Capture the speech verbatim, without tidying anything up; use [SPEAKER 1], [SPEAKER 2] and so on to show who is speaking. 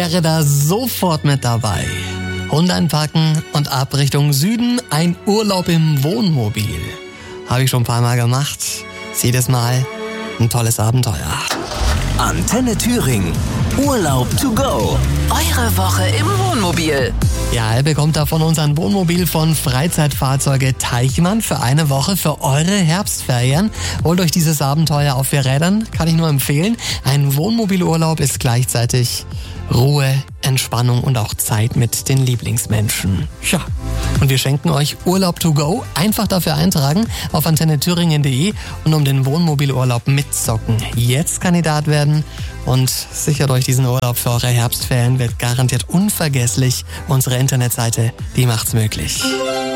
[SPEAKER 1] wäre da sofort mit dabei. Hunde einpacken und ab Richtung Süden ein Urlaub im Wohnmobil. Habe ich schon ein paar Mal gemacht. Jedes Mal ein tolles Abenteuer.
[SPEAKER 2] Antenne Thüringen. Urlaub to go.
[SPEAKER 3] Eure Woche im Wohnmobil.
[SPEAKER 1] Ja, ihr bekommt davon unseren Wohnmobil von Freizeitfahrzeuge Teichmann für eine Woche für eure Herbstferien. Holt euch dieses Abenteuer auf vier Rädern, kann ich nur empfehlen. Ein Wohnmobilurlaub ist gleichzeitig Ruhe, Entspannung und auch Zeit mit den Lieblingsmenschen. Ja, und wir schenken euch Urlaub to go. Einfach dafür eintragen auf antenne thüringen punkt de und um den Wohnmobilurlaub mitzocken. Jetzt Kandidat werden und sichert euch diesen Urlaub für eure Herbstferien, wird garantiert unvergesslich. Unsere Internetseite, die macht's möglich.